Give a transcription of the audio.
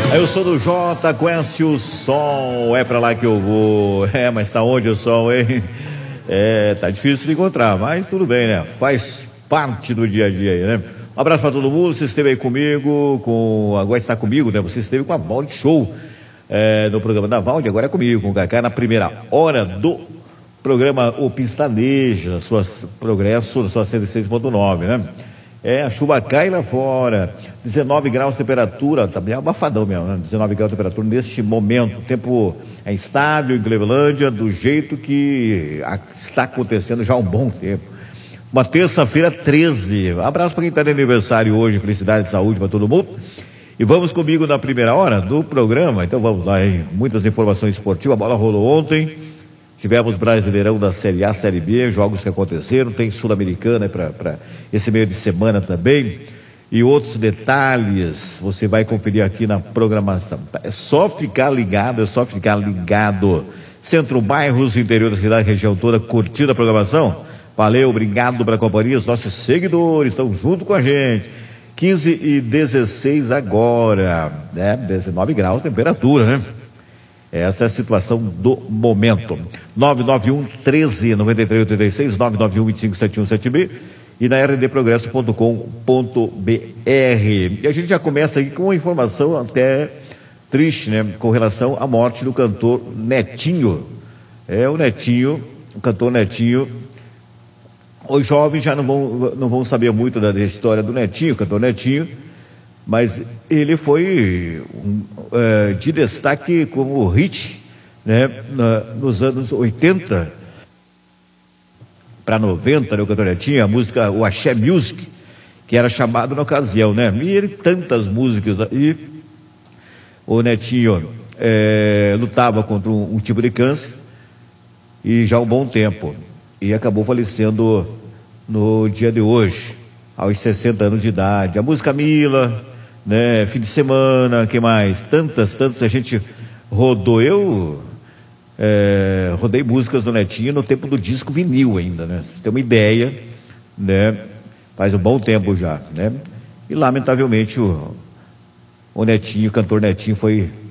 Eu sou do Jota, conhece o som, é pra lá que eu vou. Mas tá onde o som, hein? Tá difícil de encontrar, mas tudo bem, né? Faz parte do dia a dia aí, né? Um abraço pra todo mundo, você esteve aí comigo, agora está comigo, né? Você esteve com a Valde Show, no programa da Valde, agora é comigo, com o Cacá, na primeira hora do programa O Pistaneja, progresso da sua 106.9, né? A chuva cai lá fora, 19 graus de temperatura, tá bem abafadão mesmo, né? 19 graus de temperatura neste momento, o tempo é instável em Clevelândia, do jeito que está acontecendo já há um bom tempo. Uma terça-feira 13, abraço para quem está de aniversário hoje, felicidade e saúde para todo mundo. E vamos comigo na primeira hora do programa, então vamos lá, hein? Muitas informações esportivas, a bola rolou ontem. Tivemos Brasileirão da Série A, Série B, jogos que aconteceram, tem Sul-Americana para esse meio de semana também, e outros detalhes você vai conferir aqui na programação. É só ficar ligado, Centro, bairros, interior da cidade, região toda, curtindo a programação. Valeu, obrigado pela companhia, os nossos seguidores estão junto com a gente. 15:16 agora, 19 graus, temperatura, né? Essa é a situação do momento. 991-13-9386, 991-257176 e na rdprogresso.com.br. E a gente já começa aqui com uma informação até triste, né? Com relação à morte do cantor Netinho. O cantor Netinho. Os jovens já não vão saber muito da história do Netinho, o cantor Netinho, mas ele foi de destaque como hit, né, nos anos 80 para 90, né, o cantor Netinho, a música, o Axé Music, que era chamado na ocasião, né? E ele, tantas músicas aí. O Netinho lutava contra um tipo de câncer e já há um bom tempo, e acabou falecendo no dia de hoje, aos 60 anos de idade. A música Mila, né? Fim de semana, que mais? Tantas a gente rodou. Eu rodei músicas do Netinho no tempo do disco vinil ainda, né? Você tem uma ideia, né? Faz um bom tempo já, né? E lamentavelmente o Netinho, o cantor Netinho foi